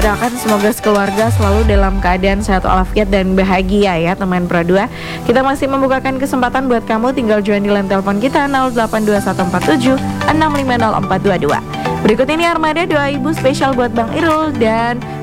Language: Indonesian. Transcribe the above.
Doakan semoga sekeluarga selalu dalam keadaan sehat walafiat dan bahagia ya teman Pro 2. Kita masih membukakan kesempatan buat kamu, tinggal join di line telepon kita 082147 650422. Berikut ini Armada, doa ibu spesial buat Bang Irul dan